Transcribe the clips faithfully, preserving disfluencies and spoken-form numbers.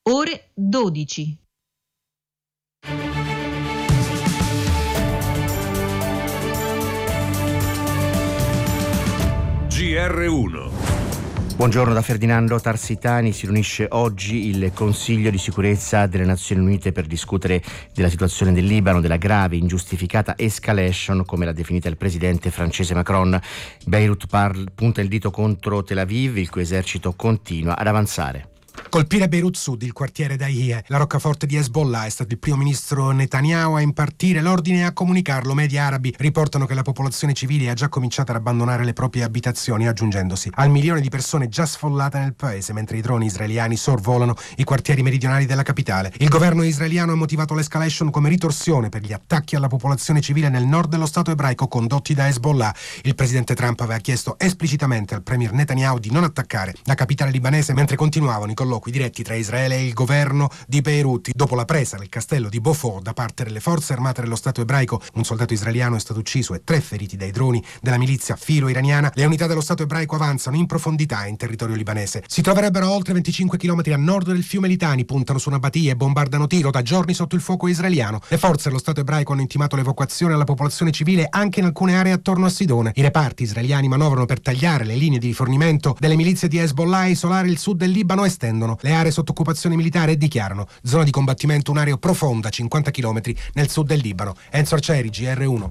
ore dodici. G R uno. Buongiorno da Ferdinando Tarsitani. Si riunisce oggi il Consiglio di sicurezza delle Nazioni Unite per discutere della situazione del Libano, della grave, ingiustificata escalation, come l'ha definita il presidente francese Macron. Beirut parla, punta il dito contro Tel Aviv, il cui esercito continua ad avanzare. Colpire Beirut Sud, il quartiere Dahiyeh, la roccaforte di Hezbollah, è stato il primo ministro Netanyahu a impartire l'ordine e a comunicarlo. Media arabi riportano che la popolazione civile ha già cominciato ad abbandonare le proprie abitazioni, aggiungendosi al milione di persone già sfollate nel paese, mentre i droni israeliani sorvolano i quartieri meridionali della capitale. Il governo israeliano ha motivato l'escalation come ritorsione per gli attacchi alla popolazione civile nel nord dello Stato ebraico condotti da Hezbollah. Il presidente Trump aveva chiesto esplicitamente al premier Netanyahu di non attaccare la capitale libanese mentre continuavano i colloqui diretti tra Israele e il governo di Beirut. Dopo la presa del castello di Beaufort da parte delle forze armate dello Stato ebraico, un soldato israeliano è stato ucciso e tre feriti dai droni della milizia filo-iraniana. Le unità dello Stato ebraico avanzano in profondità in territorio libanese. Si troverebbero a oltre venticinque chilometri a nord del fiume Litani, puntano su Nabatia e bombardano Tiro, da giorni sotto il fuoco israeliano. Le forze dello Stato ebraico hanno intimato l'evacuazione alla popolazione civile anche in alcune aree attorno a Sidone. I reparti israeliani manovrano per tagliare le linee di rifornimento delle milizie di Hezbollah e isolare il sud del Libano, estendono le aree sotto occupazione militare e dichiarano zona di combattimento un'area profonda cinquanta chilometri nel sud del Libano. Enzo Arcieri, G R uno.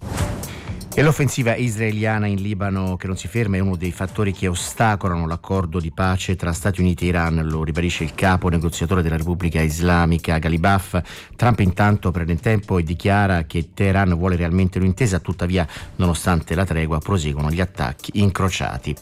E l'offensiva israeliana in Libano che non si ferma è uno dei fattori che ostacolano l'accordo di pace tra Stati Uniti e Iran, lo ribadisce il capo negoziatore della Repubblica Islamica Ghalibaf. Trump intanto prende il tempo e dichiara che Teheran vuole realmente un'intesa, tuttavia nonostante la tregua proseguono gli attacchi incrociati.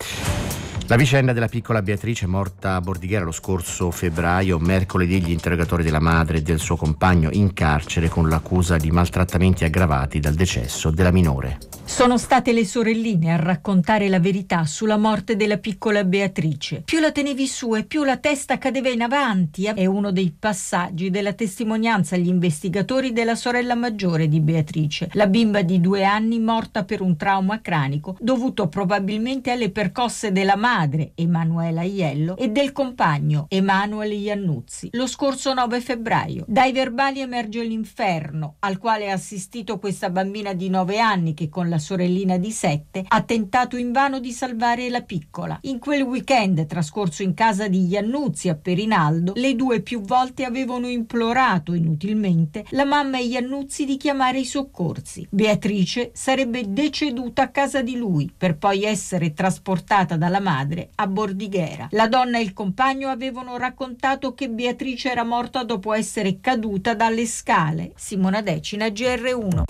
La vicenda della piccola Beatrice, morta a Bordighera lo scorso febbraio. Mercoledì gli interrogatori della madre e del suo compagno in carcere con l'accusa di maltrattamenti aggravati dal decesso della minore. Sono state le sorelline a raccontare la verità sulla morte della piccola Beatrice. Più la tenevi su e più la testa cadeva in avanti. È uno dei passaggi della testimonianza agli investigatori della sorella maggiore di Beatrice, la bimba di due anni morta per un trauma cranico dovuto probabilmente alle percosse della madre, Emanuela Aiello, e del compagno, Emanuele Iannuzzi, lo scorso nove febbraio. Dai verbali emerge l'inferno al quale ha assistito questa bambina di nove anni che con la sorellina di sette ha tentato invano di salvare la piccola. In quel weekend trascorso in casa di Iannuzzi a Perinaldo, le due più volte avevano implorato inutilmente la mamma e Iannuzzi di chiamare i soccorsi. Beatrice sarebbe deceduta a casa di lui per poi essere trasportata dalla madre a Bordighera. La donna e il compagno avevano raccontato che Beatrice era morta dopo essere caduta dalle scale. Simona Decina, G R uno.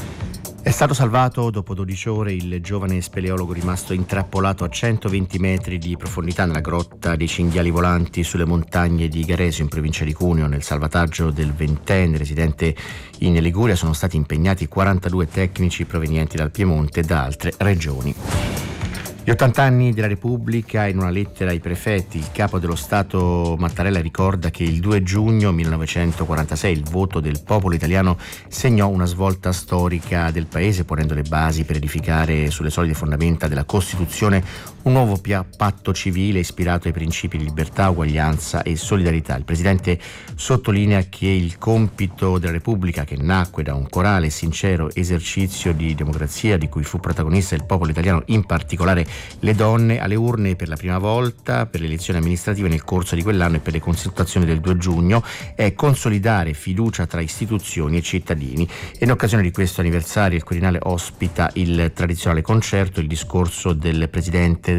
È stato salvato dopo dodici ore il giovane speleologo rimasto intrappolato a centoventi metri di profondità nella grotta dei Cinghiali Volanti sulle montagne di Garesio in provincia di Cuneo. Nel salvataggio del ventenne residente in Liguria sono stati impegnati quarantadue tecnici provenienti dal Piemonte e da altre regioni. Gli ottanta anni della Repubblica. In una lettera ai prefetti, il capo dello Stato Mattarella ricorda che il due giugno millenovecentoquarantasei il voto del popolo italiano segnò una svolta storica del paese, ponendo le basi per edificare sulle solide fondamenta della Costituzione un nuovo pia- patto civile ispirato ai principi di libertà, uguaglianza e solidarietà. Il Presidente sottolinea che il compito della Repubblica, che nacque da un corale e sincero esercizio di democrazia di cui fu protagonista il popolo italiano, in particolare le donne, alle urne per la prima volta per le elezioni amministrative nel corso di quell'anno e per le consultazioni del due giugno, è consolidare fiducia tra istituzioni e cittadini. E in occasione di questo anniversario il Quirinale ospita il tradizionale concerto, il discorso del Presidente